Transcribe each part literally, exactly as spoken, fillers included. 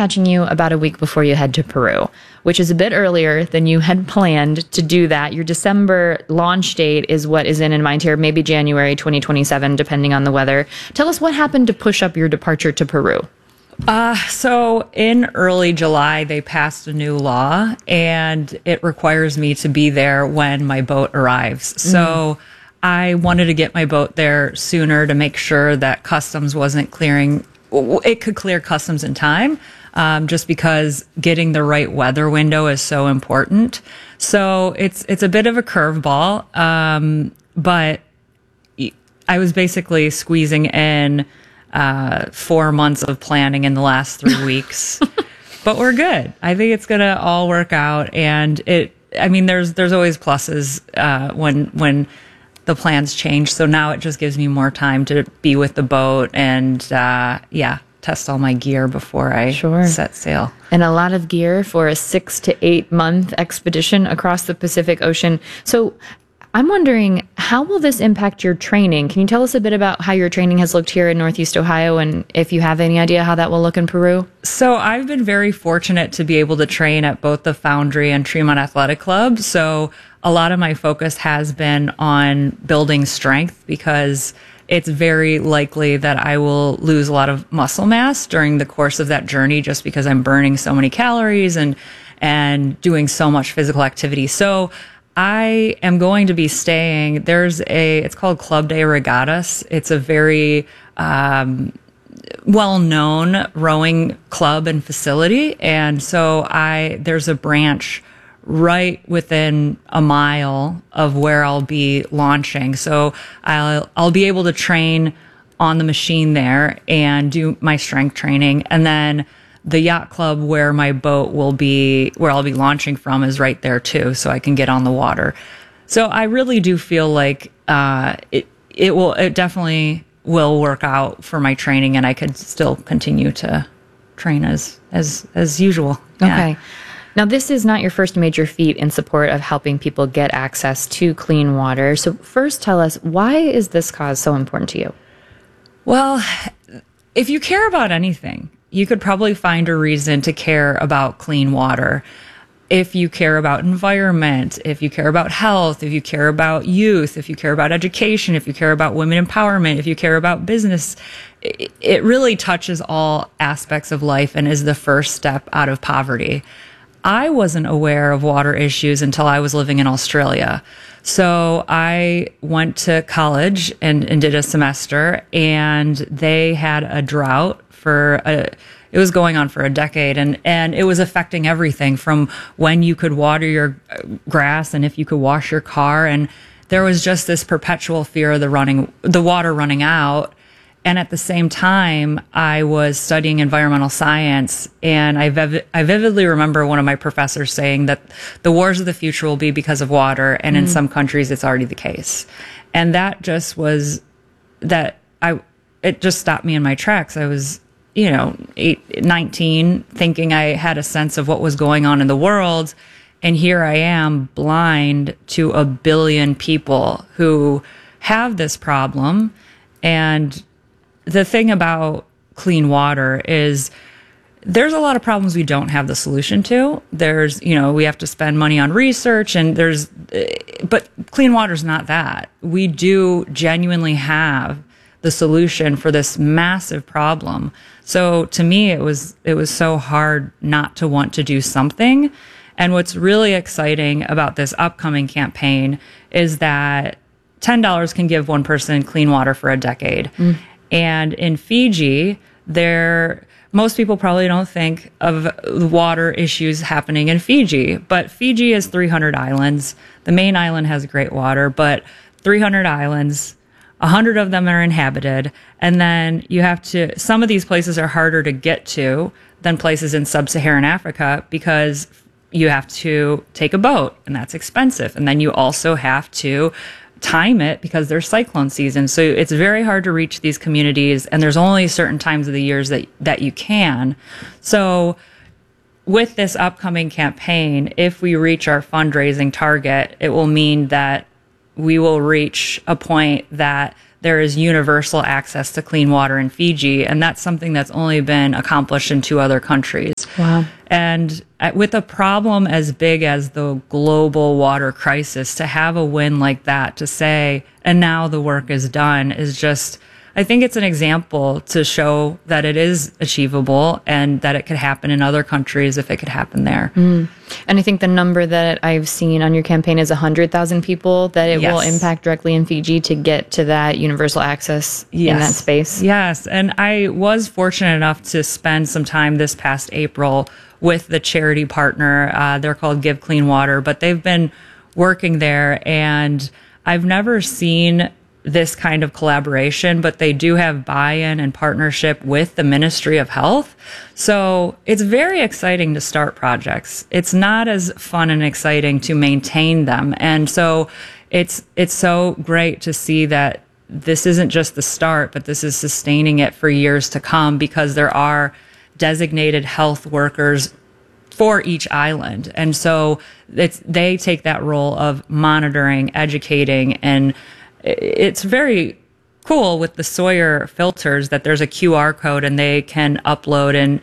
catching you about a week before you head to Peru, which is a bit earlier than you had planned to do that. Your December launch date is what is in in mind here, maybe January twenty twenty-seven, depending on the weather. Tell us what happened to push up your departure to Peru. Uh, so in early July, they passed a new law, and it requires me to be there when my boat arrives. So mm. I wanted to get my boat there sooner to make sure that customs wasn't clearing. It could clear customs in time, um, just because getting the right weather window is so important. So it's it's a bit of a curveball, um, but I was basically squeezing in Uh, four months of planning in the last three weeks, but we're good. I think it's gonna all work out, and it. I mean, there's there's always pluses uh, when when the plans change. So now it just gives me more time to be with the boat and uh, yeah, test all my gear before I sure. set sail. And a lot of gear for a six to eight month expedition across the Pacific Ocean. So I'm wondering, how will this impact your training? Can you tell us a bit about how your training has looked here in Northeast Ohio, and if you have any idea how that will look in Peru? So I've been very fortunate to be able to train at both the Foundry and Tremont Athletic Club. So a lot of my focus has been on building strength, because it's very likely that I will lose a lot of muscle mass during the course of that journey, just because I'm burning so many calories and and doing so much physical activity. So I am going to be staying. There's a, it's called Club de Regatas. It's a very um, well-known rowing club and facility. And so I, there's a branch right within a mile of where I'll be launching. So I'll, I'll be able to train on the machine there and do my strength training. And then the yacht club where my boat will be, where I'll be launching from, is right there too, so I can get on the water. So I really do feel like uh, it it will it definitely will work out for my training, and I could still continue to train as as as usual. Yeah. Okay. Now, this is not your first major feat in support of helping people get access to clean water. So first, tell us, why is this cause so important to you? Well, if you care about anything, you could probably find a reason to care about clean water. If you care about environment, if you care about health, if you care about youth, if you care about education, if you care about women empowerment, if you care about business, it really touches all aspects of life and is the first step out of poverty. I wasn't aware of water issues until I was living in Australia. So I went to college and, and did a semester, and they had a drought for a, it was going on for a decade, and, and it was affecting everything from when you could water your grass and if you could wash your car. And there was just this perpetual fear of the running, the water running out. And at the same time, I was studying environmental science, and I, viv- I vividly remember one of my professors saying that the wars of the future will be because of water, and mm. in some countries it's already the case. And that just was, that I, it just stopped me in my tracks. I was, you know, eight, nineteen, thinking I had a sense of what was going on in the world. And here I am, blind to a billion people who have this problem. And the thing about clean water is there's a lot of problems we don't have the solution to. There's, you know, we have to spend money on research, and there's, but clean water is not that. We do genuinely have the solution for this massive problem. So to me, it was, it was so hard not to want to do something. And what's really exciting about this upcoming campaign is that ten dollars can give one person clean water for a decade. Mm. And in Fiji, there, most people probably don't think of water issues happening in Fiji, but Fiji is three hundred islands. The main island has great water, but three hundred islands, one hundred of them are inhabited. And then you have to, some of these places are harder to get to than places in sub-Saharan Africa, because you have to take a boat, and that's expensive. And then you also have to time it because there's cyclone season. So it's very hard to reach these communities, and there's only certain times of the years that, that you can. So with this upcoming campaign, if we reach our fundraising target, it will mean that we will reach a point that there is universal access to clean water in Fiji. And that's something that's only been accomplished in two other countries. Wow. And with a problem as big as the global water crisis, to have a win like that, to say, and now the work is done, is just, I think it's an example to show that it is achievable and that it could happen in other countries if it could happen there. Mm. And I think the number that I've seen on your campaign is one hundred thousand people that it Yes. will impact directly in Fiji to get to that universal access Yes. in that space. Yes. And I was fortunate enough to spend some time this past April with the charity partner. Uh, they're called Give Clean Water, but they've been working there, and I've never seen this kind of collaboration, but they do have buy-in and partnership with the Ministry of Health. So it's very exciting to start projects. It's not as fun and exciting to maintain them. And so it's, it's so great to see that this isn't just the start, but this is sustaining it for years to come, because there are designated health workers for each island. And so it's, they take that role of monitoring, educating, and it's very cool with the Sawyer filters that there's a Q R code and they can upload and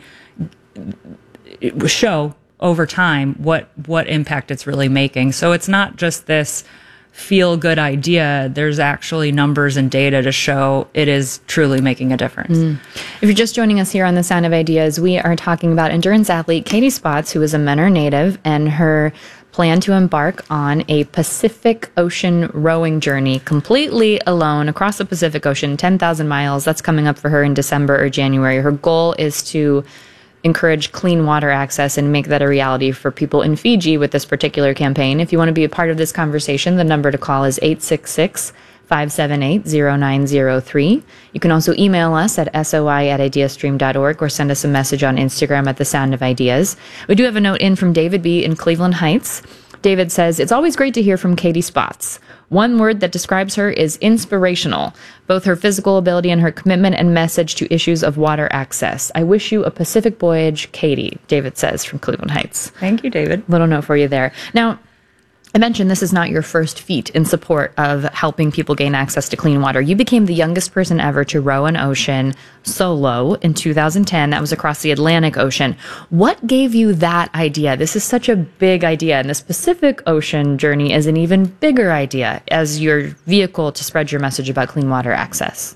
show over time what, what impact it's really making. So it's not just this feel good idea. There's actually numbers and data to show it is truly making a difference. Mm. If you're just joining us here on The Sound of Ideas, we are talking about endurance athlete Katie Spotts, who is a Menor native, and her plan to embark on a Pacific Ocean rowing journey completely alone across the Pacific Ocean, ten thousand miles. That's coming up for her in December or January. Her goal is to encourage clean water access and make that a reality for people in Fiji with this particular campaign. If you want to be a part of this conversation, the number to call is eight six six, five seven eight, zero nine zero three. You can also email us at soi at ideastream dot org or send us a message on Instagram at The Sound of Ideas. We do have a note in from David B. in Cleveland Heights. David says, it's always great to hear from Katie Spotts. One word that describes her is inspirational, both her physical ability and her commitment and message to issues of water access. I wish you a Pacific voyage, Katie, David says from Cleveland Heights. Thank you, David. Little note for you there. Now, I mentioned this is not your first feat in support of helping people gain access to clean water. You became the youngest person ever to row an ocean solo in two thousand ten. That was across the Atlantic Ocean. What gave you that idea? This is such a big idea, and this Pacific Ocean journey is an even bigger idea as your vehicle to spread your message about clean water access.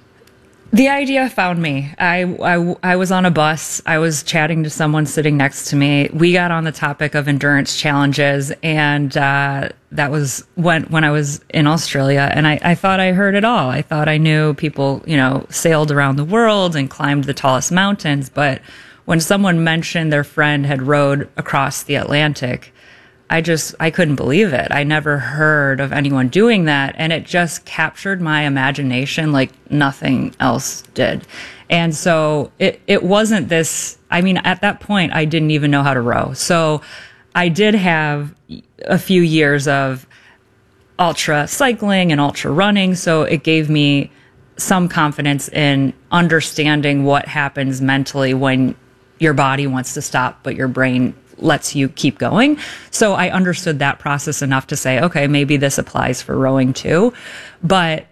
The idea found me. I, I, I was on a bus. I was chatting to someone sitting next to me. We got on the topic of endurance challenges, and uh, that was when when I was in Australia. And I, I thought I heard it all. I thought I knew people, you know, sailed around the world and climbed the tallest mountains. But when someone mentioned their friend had rowed across the Atlantic, I just, I couldn't believe it. I never heard of anyone doing that. And it just captured my imagination like nothing else did. And so it, it wasn't this, I mean, at that point, I didn't even know how to row. So I did have a few years of ultra cycling and ultra running. So it gave me some confidence in understanding what happens mentally when your body wants to stop, but your brain lets you keep going. So I understood that process enough to say, okay, maybe this applies for rowing too. But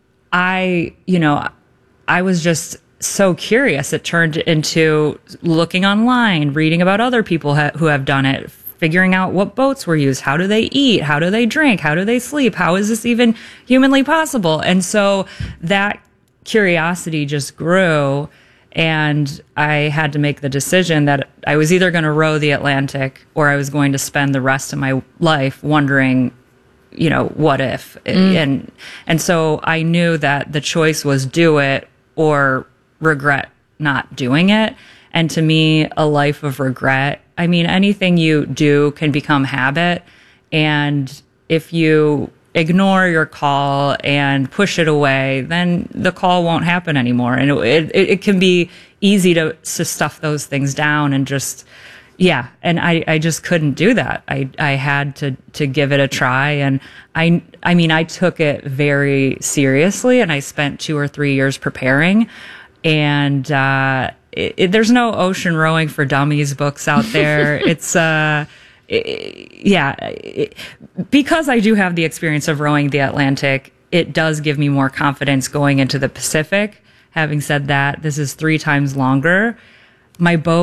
I, you know, I was just so curious. It turned into looking online, reading about other people ha- who have done it, figuring out what boats were used. How do they eat? How do they drink? How do they sleep? How is this even humanly possible? And so that curiosity just grew. And I had to make the decision that I was either going to row the Atlantic or I was going to spend the rest of my life wondering, you know, what if? Mm. And and so I knew that the choice was do it or regret not doing it. And to me, a life of regret, I mean, anything you do can become habit. And if you ignore your call and push it away, then the call won't happen anymore. And it, it, it can be easy to, to stuff those things down and just, yeah. And I, I just couldn't do that. I, I had to, to give it a try. And I, I mean, I took it very seriously and I spent two or three years preparing. And, uh, it, it, there's no Ocean Rowing for Dummies books out there. It's, uh, It, yeah, it, because I do have the experience of rowing the Atlantic, it does give me more confidence going into the Pacific. Having said that, this is three times longer. My boat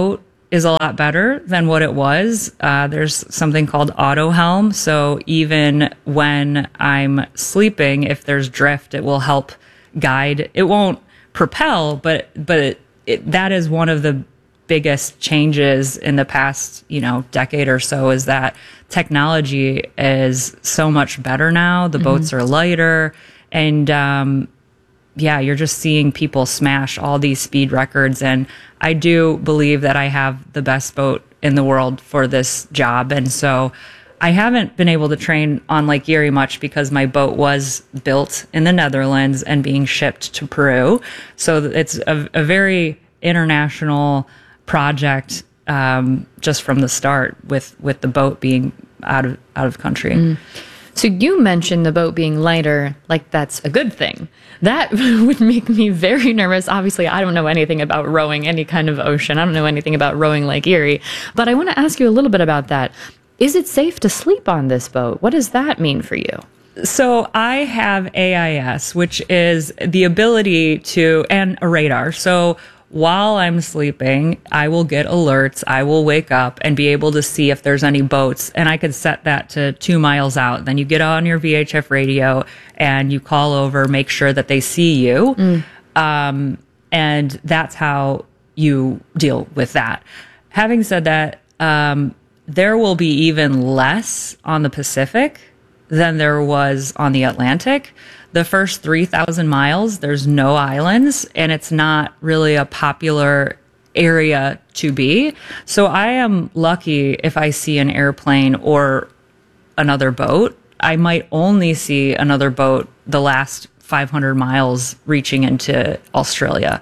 is a lot better than what it was. Uh, there's something called auto helm. So even when I'm sleeping, if there's drift, it will help guide. It won't propel, but, but it, it, that is one of the biggest changes in the past, you know, decade or so, is that technology is so much better now. The mm-hmm. boats are lighter, and, um, yeah, you're just seeing people smash all these speed records. And I do believe that I have the best boat in the world for this job. And so I haven't been able to train on Lake Erie much because my boat was built in the Netherlands and being shipped to Peru. So it's a, a very international project, um, just from the start, with, with the boat being out of, out of country. Mm. So you mentioned the boat being lighter, like that's a good thing. That would make me very nervous. Obviously, I don't know anything about rowing any kind of ocean. I don't know anything about rowing Lake Erie. But I want to ask you a little bit about that. Is it safe to sleep on this boat? What does that mean for you? So I have A I S, which is the ability to, and a radar. So while I'm sleeping, I will get alerts. I will wake up and be able to see if there's any boats, and I could set that to two miles out. Then you get on your V H F radio and you call over, make sure that they see you. Mm. Um, and that's how you deal with that. Having said that, um, there will be even less on the Pacific than there was on the Atlantic. The first three thousand miles, there's no islands, and it's not really a popular area to be. So I am lucky if I see an airplane or another boat. I might only see another boat the last five hundred miles reaching into Australia.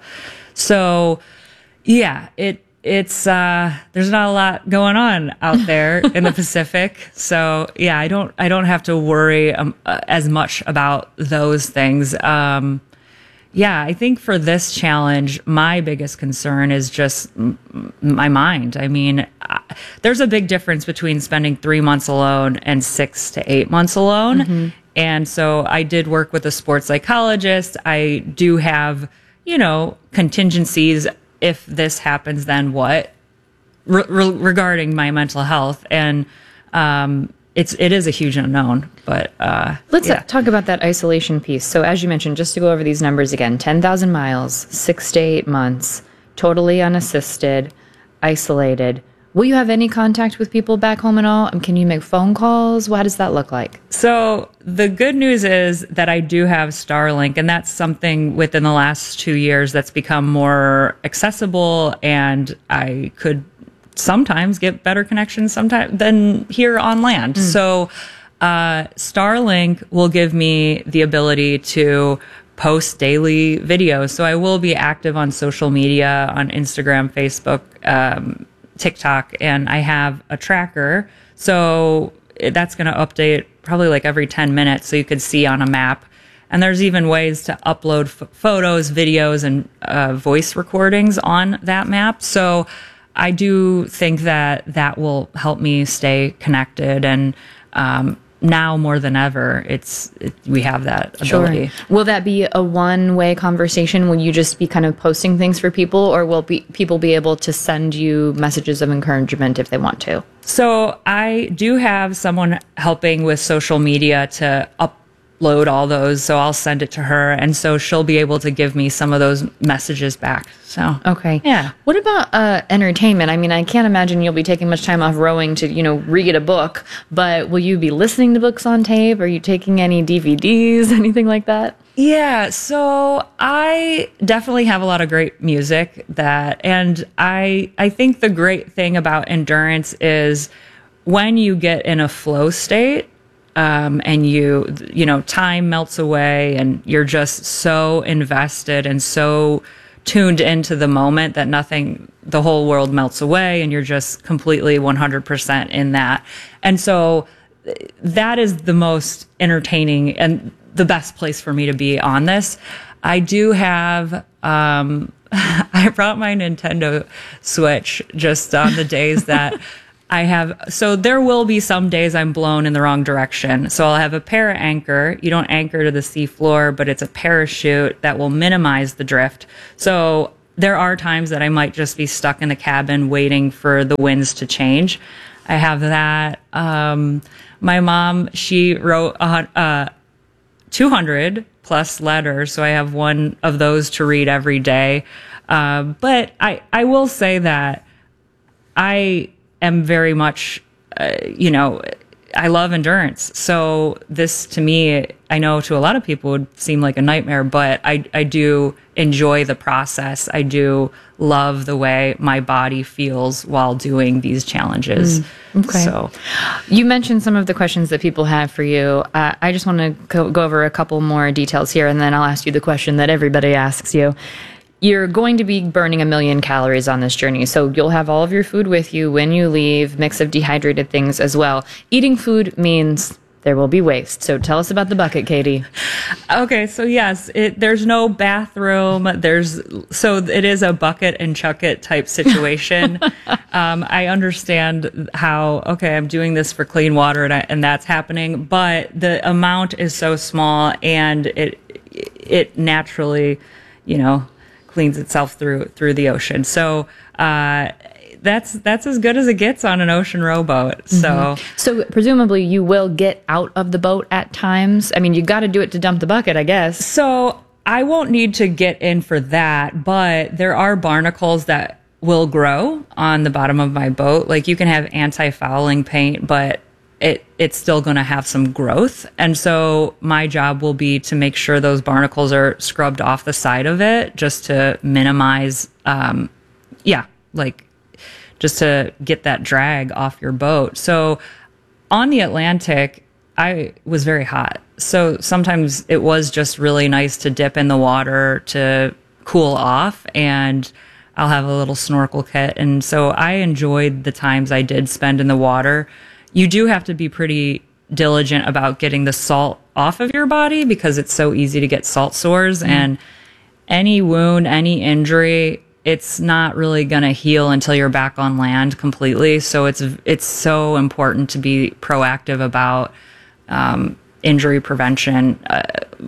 So yeah, it it's uh there's not a lot going on out there in the Pacific. So yeah, I don't I don't have to worry um, uh, as much about those things. Um yeah, I think for this challenge, my biggest concern is just m- my mind. I mean, I, there's a big difference between spending three months alone and six to eight months alone. Mm-hmm. And so I did work with a sports psychologist. I do have, you know, contingencies. If this happens, then what? Re- re- regarding my mental health, and um, it's it is a huge unknown. But uh, let's yeah. talk about that isolation piece. So, as you mentioned, just to go over these numbers again: ten thousand miles, six to eight months, totally unassisted, isolated. Will you have any contact with people back home at all? And can you make phone calls? What does that look like? So the good news is that I do have Starlink, and that's something within the last two years that's become more accessible, and I could sometimes get better connections sometimes than here on land. Mm. So uh, Starlink will give me the ability to post daily videos. So I will be active on social media, on Instagram, Facebook, um, TikTok, and I have a tracker. So that's going to update probably like every ten minutes, so you could see on a map. And there's even ways to upload f- photos, videos, and uh, voice recordings on that map. So I do think that that will help me stay connected. And um, now more than ever, it's it, we have that ability. Sure. Will that be a one-way conversation? Will you just be kind of posting things for people, or will be, people be able to send you messages of encouragement if they want to? So I do have someone helping with social media to upload all those. So I'll send it to her, and so she'll be able to give me some of those messages back. So okay, yeah. What about uh, entertainment? I mean, I can't imagine you'll be taking much time off rowing to, you know, read a book. But will you be listening to books on tape? Are you taking any D V Ds, anything like that? Yeah, so I definitely have a lot of great music that, and I I think the great thing about endurance is when you get in a flow state, um, and you you know time melts away, and you're just so invested and so tuned into the moment that nothing, the whole world melts away, and you're just completely one hundred percent in that. And so that is the most entertaining and the best place for me to be on this. I do have, um, I brought my Nintendo Switch just on the days that I have, so there will be some days I'm blown in the wrong direction. So I'll have a para anchor. You don't anchor to the sea floor, but it's a parachute that will minimize the drift. So there are times that I might just be stuck in the cabin waiting for the winds to change. I have that. Um, my mom, she wrote uh, uh, two hundred plus letters, so I have one of those to read every day. Uh, but I, I will say that I am very much, uh, you know, I love endurance. So this, to me, I know to a lot of people would seem like a nightmare, but I, I do enjoy the process. I do love the way my body feels while doing these challenges. Mm, okay. So you mentioned some of the questions that people have for you. Uh, I just want to go, go over a couple more details here, and then I'll ask you the question that everybody asks you. You're going to be burning a million calories on this journey, so you'll have all of your food with you when you leave, mix of dehydrated things as well. Eating food means there will be waste. So tell us about the bucket, Katie. Okay, so yes, it, there's no bathroom. There's so it is a bucket and chuck it type situation. um, I understand how, okay, I'm doing this for clean water and, I, and that's happening, but the amount is so small and it it naturally, you know, cleans itself through through the ocean. So uh, that's that's as good as it gets on an ocean rowboat. So mm-hmm. so presumably you will get out of the boat at times. I mean, you got to do it to dump the bucket, I guess. So I won't need to get in for that, but there are barnacles that will grow on the bottom of my boat. Like you can have anti-fouling paint, but it it's still going to have some growth. And so my job will be to make sure those barnacles are scrubbed off the side of it just to minimize, um, yeah, like just to get that drag off your boat. So on the Atlantic, I was very hot. So sometimes it was just really nice to dip in the water to cool off, and I'll have a little snorkel kit. And so I enjoyed the times I did spend in the water. You do have to be pretty diligent about getting the salt off of your body because it's so easy to get salt sores. Mm. And any wound, any injury, it's not really going to heal until you're back on land completely. So it's it's so important to be proactive about um, injury prevention uh,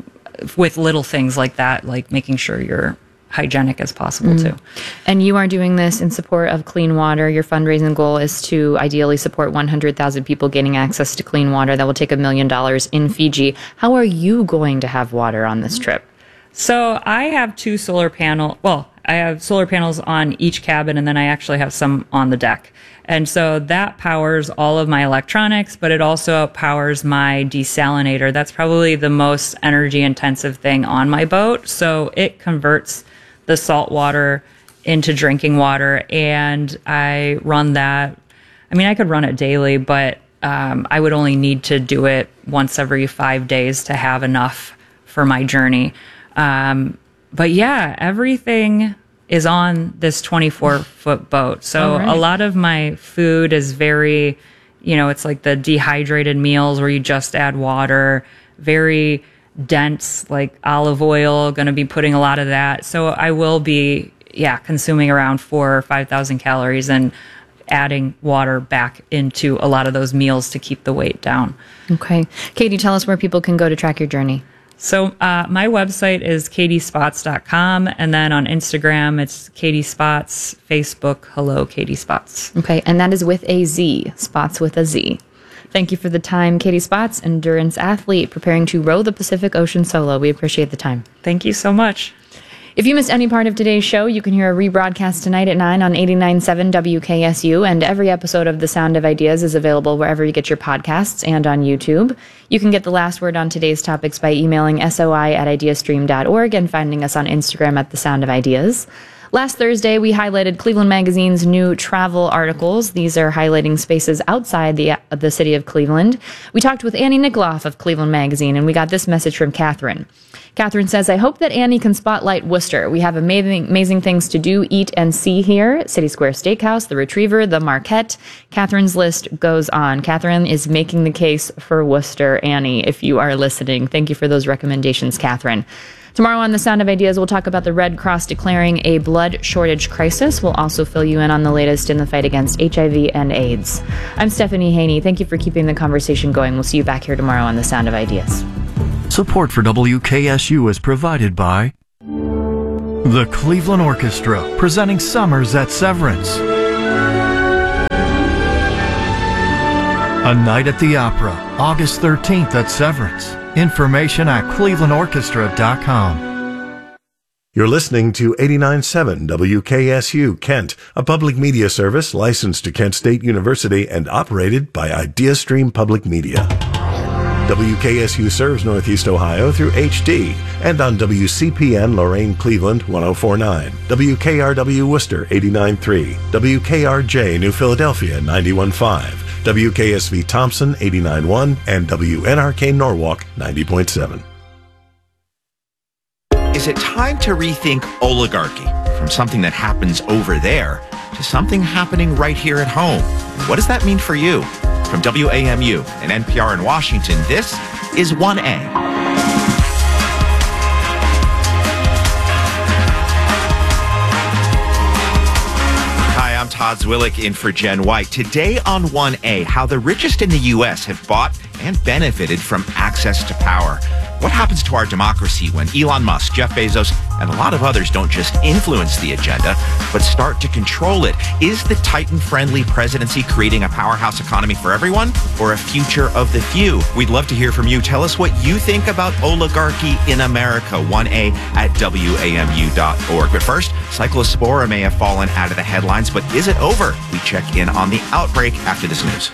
with little things like that, like making sure you're hygienic as possible mm. too. And you are doing this in support of clean water. Your fundraising goal is to ideally support one hundred thousand people gaining access to clean water. That will take a million dollars in Fiji. How are you going to have water on this trip? So I have two solar panel. Well, I have solar panels on each cabin, and then I actually have some on the deck. And so that powers all of my electronics, but it also powers my desalinator. That's probably the most energy intensive thing on my boat. So it converts the salt water into drinking water, and I run that. I mean, I could run it daily, but um, I would only need to do it once every five days to have enough for my journey. Um, but yeah, everything is on this twenty-four foot boat. So right. A lot of my food is very, you know, it's like the dehydrated meals where you just add water, very dense, like olive oil, going to be putting a lot of that. So I will be, yeah, consuming around four or five thousand calories and adding water back into a lot of those meals to keep the weight down. Okay. Katie, tell us where people can go to track your journey. So uh, my website is katie spots dot com, and then on Instagram, it's Katie Spots, Facebook, hello, Katie Spots. Okay, and that is with a Z, Spots with a Z. Thank you for the time, Katie Spots, endurance athlete preparing to row the Pacific Ocean solo. We appreciate the time. Thank you so much. If you missed any part of today's show, you can hear a rebroadcast tonight at nine on eighty-nine point seven W K S U, and every episode of The Sound of Ideas is available wherever you get your podcasts and on YouTube. You can get the last word on today's topics by emailing soi at ideastream dot org and finding us on Instagram at The Sound of Ideas. Last Thursday, we highlighted Cleveland Magazine's new travel articles. These are highlighting spaces outside the, uh, the city of Cleveland. We talked with Annie Nikoloff of Cleveland Magazine, and we got this message from Catherine. Catherine says, I hope that Annie can spotlight Worcester. We have amazing, amazing things to do, eat, and see here. City Square Steakhouse, the Retriever, the Marquette. Catherine's list goes on. Catherine is making the case for Worcester. Annie, if you are listening, thank you for those recommendations, Catherine. Tomorrow on The Sound of Ideas, we'll talk about the Red Cross declaring a blood shortage crisis. We'll also fill you in on the latest in the fight against H I V and AIDS. I'm Stephanie Haney. Thank you for keeping the conversation going. We'll see you back here tomorrow on The Sound of Ideas. Support for W K S U is provided by The Cleveland Orchestra, presenting Summers at Severance. A Night at the Opera, August thirteenth at Severance. Information at cleveland orchestra dot com. You're listening to eighty-nine point seven W K S U Kent, a public media service licensed to Kent State University and operated by IdeaStream Public Media. W K S U serves Northeast Ohio through H D and on W C P N Lorain Cleveland one oh four point nine, W K R W Worcester eighty-nine point three, W K R J New Philadelphia ninety-one point five, W K S V Thompson eighty-nine point one, and W N R K Norwalk ninety point seven. Is it time to rethink oligarchy from something that happens over there to something happening right here at home? What does that mean for you? From W A M U and N P R in Washington, this is one A. Hi, I'm Todd Zwillick in for Jen White. Today on one A, how the richest in the U S have bought and benefited from access to power. What happens to our democracy when Elon Musk, Jeff Bezos, and a lot of others don't just influence the agenda, but start to control it? Is the Titan-friendly presidency creating a powerhouse economy for everyone, or a future of the few? We'd love to hear from you. Tell us what you think about oligarchy in America. one A at W A M U dot org. But first, Cyclospora may have fallen out of the headlines, but is it over? We check in on the outbreak after this news.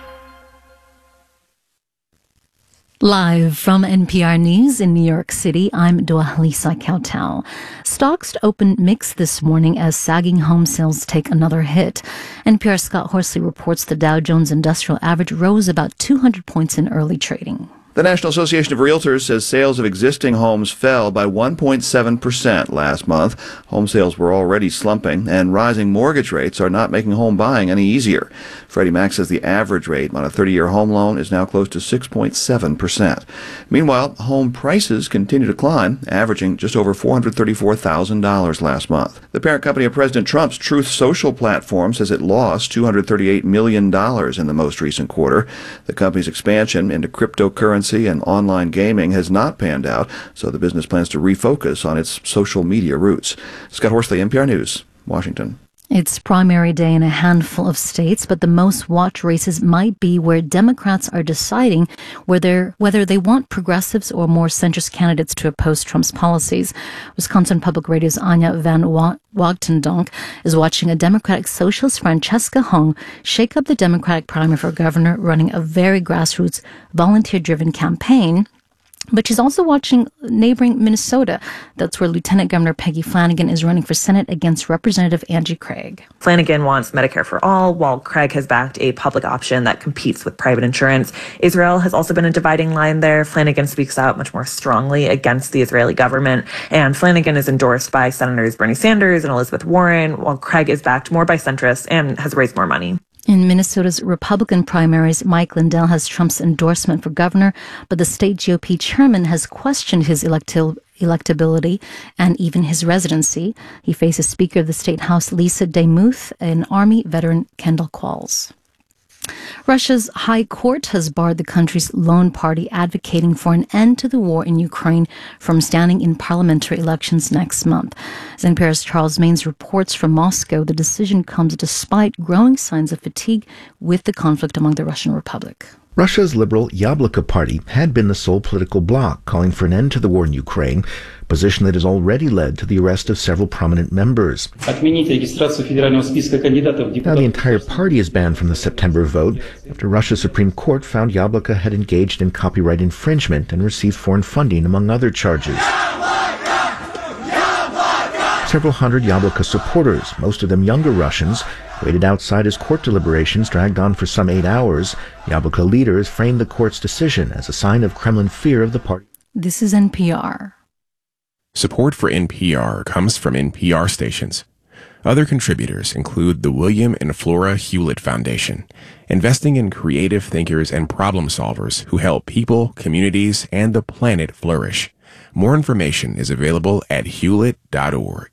Live from N P R News in New York City, I'm Doahlisa Kautal. Stocks opened mixed this morning as sagging home sales take another hit. N P R's Scott Horsley reports the Dow Jones Industrial Average rose about two hundred points in early trading. The National Association of Realtors says sales of existing homes fell by one point seven percent last month. Home sales were already slumping, and rising mortgage rates are not making home buying any easier. Freddie Mac says the average rate on a thirty-year home loan is now close to six point seven percent. Meanwhile, home prices continue to climb, averaging just over four hundred thirty-four thousand dollars last month. The parent company of President Trump's Truth Social platform says it lost two hundred thirty-eight million dollars in the most recent quarter. The company's expansion into cryptocurrency and online gaming has not panned out, so the business plans to refocus on its social media roots. Scott Horsley, N P R News, Washington. It's primary day in a handful of states, but the most watched races might be where Democrats are deciding whether whether they want progressives or more centrist candidates to oppose Trump's policies. Wisconsin Public Radio's Anya Van Wagtendonk is watching a Democratic socialist, Francesca Hung, shake up the Democratic primary for governor, running a very grassroots, volunteer-driven campaign. But she's also watching neighboring Minnesota. That's where Lieutenant Governor Peggy Flanagan is running for Senate against Representative Angie Craig. Flanagan wants Medicare for all, while Craig has backed a public option that competes with private insurance. Israel has also been a dividing line there. Flanagan speaks out much more strongly against the Israeli government, and Flanagan is endorsed by Senators Bernie Sanders and Elizabeth Warren, while Craig is backed more by centrists and has raised more money. In Minnesota's Republican primaries, Mike Lindell has Trump's endorsement for governor, but the state G O P chairman has questioned his electil- electability and even his residency. He faces Speaker of the State House Lisa DeMuth and Army veteran Kendall Qualls. Russia's High Court has barred the country's lone party advocating for an end to the war in Ukraine from standing in parliamentary elections next month. As N P R's Charles Maines reports from Moscow, the decision comes despite growing signs of fatigue with the conflict among the Russian Republic. Russia's liberal Yabloko party had been the sole political bloc calling for an end to the war in Ukraine, a position that has already led to the arrest of several prominent members. Now the entire party is banned from the September vote after Russia's Supreme Court found Yabloko had engaged in copyright infringement and received foreign funding, among other charges. Several hundred Yabloko supporters, most of them younger Russians, waited outside as court deliberations dragged on for some eight hours. Yabloko leaders framed the court's decision as a sign of Kremlin fear of the party. This is N P R. Support for N P R comes from N P R stations. Other contributors include the William and Flora Hewlett Foundation, investing in creative thinkers and problem solvers who help people, communities, and the planet flourish. More information is available at hewlett dot org.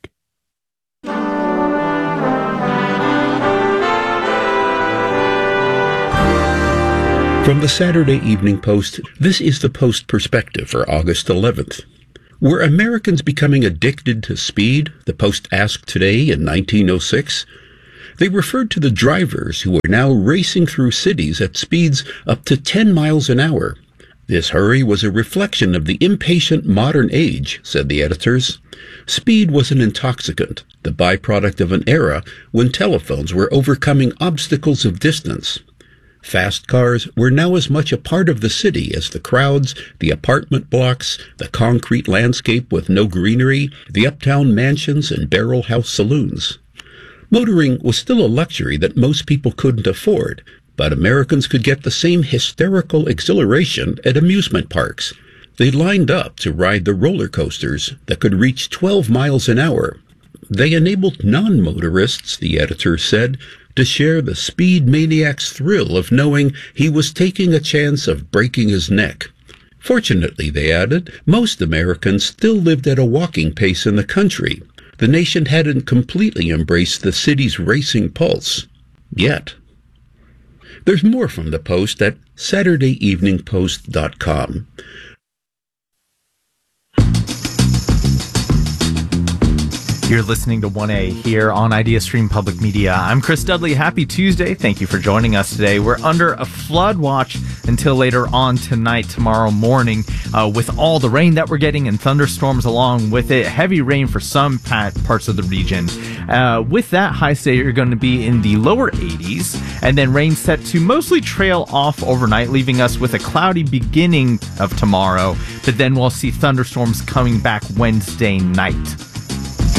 From the Saturday Evening Post, this is the Post Perspective for August eleventh. Were Americans becoming addicted to speed? The Post asked today in nineteen oh six. They referred to the drivers who are now racing through cities at speeds up to ten miles an hour. This hurry was a reflection of the impatient modern age, said the editors. Speed was an intoxicant, the byproduct of an era when telephones were overcoming obstacles of distance. Fast cars were now as much a part of the city as the crowds, the apartment blocks, the concrete landscape with no greenery, the uptown mansions and barrel house saloons. Motoring was still a luxury that most people couldn't afford, but Americans could get the same hysterical exhilaration at amusement parks. They lined up to ride the roller coasters that could reach twelve miles an hour. They enabled non-motorists, the editor said, to share the speed maniac's thrill of knowing he was taking a chance of breaking his neck. Fortunately, they added, most Americans still lived at a walking pace in the country. The nation hadn't completely embraced the city's racing pulse. Yet. There's more from the Post at Saturday Evening Post dot com. You're listening to one A here on IdeaStream Public Media. I'm Chris Dudley. Happy Tuesday. Thank you for joining us today. We're under a flood watch until later on tonight, tomorrow morning, uh, with all the rain that we're getting and thunderstorms along with it. Heavy rain for some parts of the region. Uh, with that, highs today are going to be in the lower eighties, and then rain set to mostly trail off overnight, leaving us with a cloudy beginning of tomorrow. But then we'll see thunderstorms coming back Wednesday night.